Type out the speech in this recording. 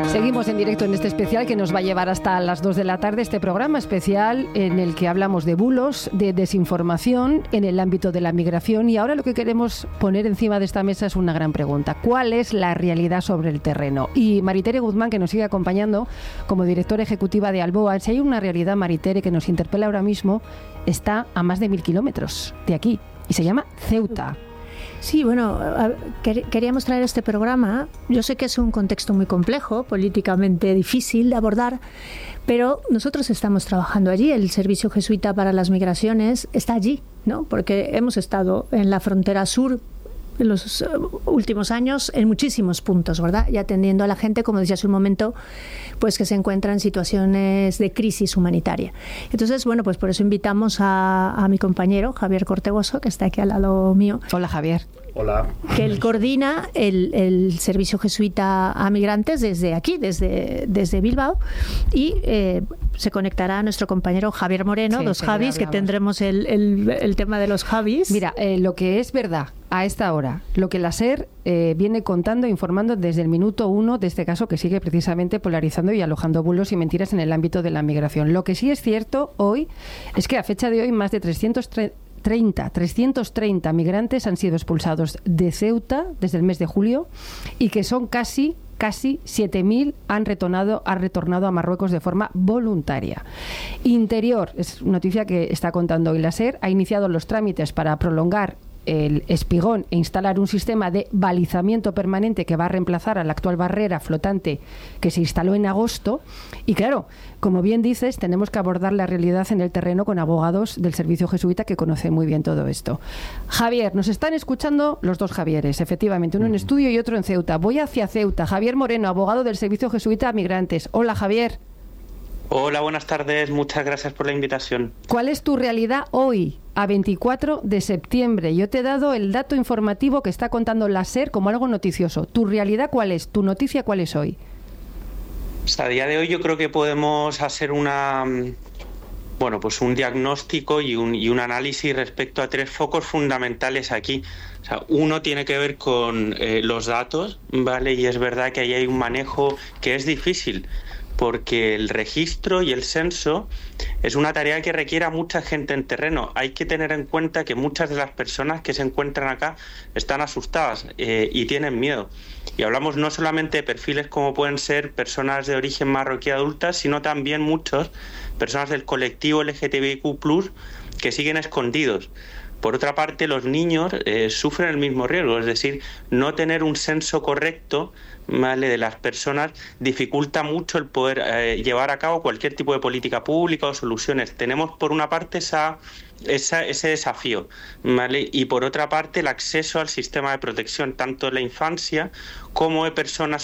Seguimos en directo en este especial que nos va a llevar hasta las 2 de la tarde, este programa especial en el que hablamos de bulos, de desinformación en el ámbito de la migración, y ahora lo que queremos poner encima de esta mesa es una gran pregunta: ¿cuál es la realidad sobre el terreno? Y Maritere Guzmán, que nos sigue acompañando como directora ejecutiva de Alboa, si hay una realidad, Maritere, que nos interpela ahora mismo, está a más de 1000 kilómetros de aquí y se llama Ceuta. Sí, bueno, queríamos traer este programa. Yo sé que es un contexto muy complejo, políticamente difícil de abordar, pero nosotros estamos trabajando allí. El Servicio Jesuita para las Migraciones está allí, ¿no? Porque hemos estado en la frontera sur en los últimos años en muchísimos puntos, ¿verdad? Y atendiendo a la gente, como decía hace un momento, pues que se encuentra en situaciones de crisis humanitaria. Entonces, bueno, pues por eso invitamos a mi compañero Javier Cortegoso, que está aquí al lado mío. Hola, Javier. Hola. Que él coordina el Servicio Jesuita a Migrantes desde aquí, desde Bilbao, y se conectará a nuestro compañero Javier Moreno, los Javis, que tendremos el tema de los Javis. Mira, lo que es verdad a esta hora, lo que la SER viene contando, informando desde el minuto 1 de este caso, que sigue precisamente polarizando y alojando bulos y mentiras en el ámbito de la migración. Lo que sí es cierto hoy es que a fecha de hoy más de 330 migrantes han sido expulsados de Ceuta desde el mes de julio, y que son casi 7.000 han retornado a Marruecos de forma voluntaria. Interior, es noticia que está contando hoy la SER, ha iniciado los trámites para prolongar el espigón e instalar un sistema de balizamiento permanente que va a reemplazar a la actual barrera flotante que se instaló en agosto. Y claro, como bien dices, tenemos que abordar la realidad en el terreno con abogados del Servicio Jesuita que conocen muy bien todo esto. Javier, nos están escuchando los dos Javieres, efectivamente, uno en estudio y otro en Ceuta. Voy hacia Ceuta. Javier Moreno, abogado del Servicio Jesuita a Migrantes. Hola, Javier. Hola, buenas tardes. Muchas gracias por la invitación. ¿Cuál es tu realidad hoy, a 24 de septiembre? Yo te he dado el dato informativo que está contando la SER como algo noticioso. ¿Tu realidad cuál es? ¿Tu noticia cuál es hoy? Pues a día de hoy yo creo que podemos hacer un diagnóstico y un análisis respecto a 3 focos fundamentales aquí. O sea, uno tiene que ver con los datos, ¿vale? Y es verdad que ahí hay un manejo que es difícil, porque el registro y el censo es una tarea que requiere a mucha gente en terreno. Hay que tener en cuenta que muchas de las personas que se encuentran acá están asustadas y tienen miedo. Y hablamos no solamente de perfiles como pueden ser personas de origen marroquí adultas, sino también muchas personas del colectivo LGTBIQ+, que siguen escondidos. Por otra parte, los niños sufren el mismo riesgo, es decir, no tener un censo correcto, ¿vale?, de las personas dificulta mucho el poder llevar a cabo cualquier tipo de política pública o soluciones. Tenemos por una parte ese desafío, ¿vale? Y por otra parte el acceso al sistema de protección, tanto de la infancia como de personas